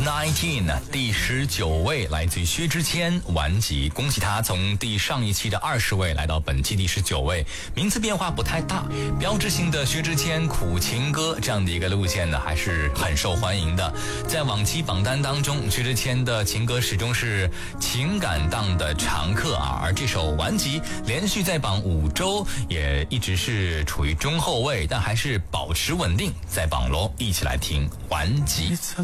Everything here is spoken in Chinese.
19第19位来自于薛之谦，顽疾，恭喜他从第上一期的20位来到本期第19位，名次变化不太大。标志性的薛之谦苦情歌这样的一个路线呢，还是很受欢迎的。在往期榜单当中，薛之谦的情歌始终是情感档的常客啊，而这首顽疾连续在榜5周，也一直是处于中后位，但还是保持稳定在榜楼。一起来听顽疾。